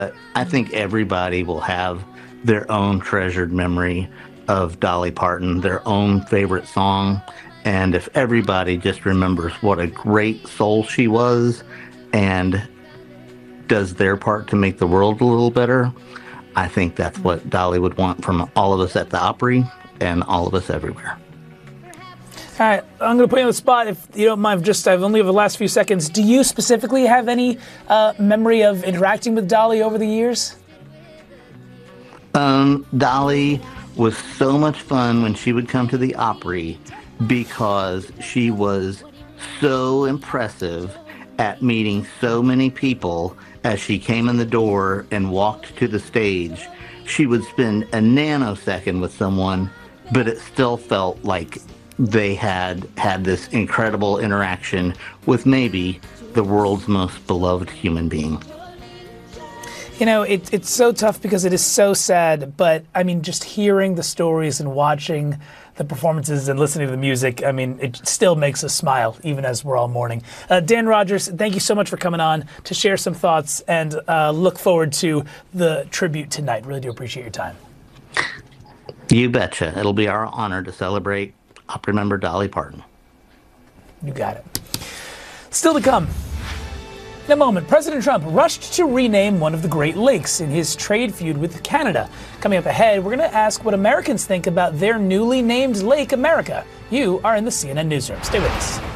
I think everybody will have their own treasured memory of Dolly Parton, their own favorite song. And if everybody just remembers what a great soul she was and does their part to make the world a little better, I think that's what Dolly would want from all of us at the Opry and all of us everywhere. All right, I'm going to put you on the spot. If you don't mind, I've only have the last few seconds. Do you specifically have any memory of interacting with Dolly over the years? Dolly was so much fun when she would come to the Opry because she was so impressive at meeting so many people as she came in the door and walked to the stage. She would spend a nanosecond with someone, but it still felt like they had this incredible interaction with maybe the world's most beloved human being. You know, it's so tough because it is so sad, but I mean, just hearing the stories and watching the performances and listening to the music, I mean, it still makes us smile, even as we're all mourning. Dan Rogers, thank you so much for coming on to share some thoughts, and look forward to the tribute tonight. Really do appreciate your time. You betcha. It'll be our honor to celebrate Opry member Dolly Parton. You got it. Still to come. In a moment, President Trump rushed to rename one of the Great Lakes in his trade feud with Canada. Coming up ahead, we're going to ask what Americans think about their newly named Lake America. You are in the CNN Newsroom. Stay with us.